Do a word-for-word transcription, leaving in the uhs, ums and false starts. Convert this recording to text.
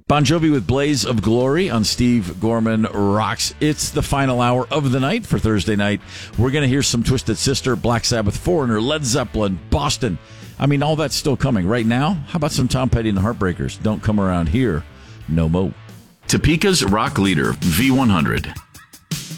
Bon Jovi with Blaze of Glory on Steve Gorman Rocks. It's the final hour of the night for Thursday night. We're going to hear some Twisted Sister, Black Sabbath, Foreigner, Led Zeppelin, Boston. I mean, all that's still coming. Right now, how about some Tom Petty and the Heartbreakers? Don't come around here no mo. Topeka's rock leader, V one hundred.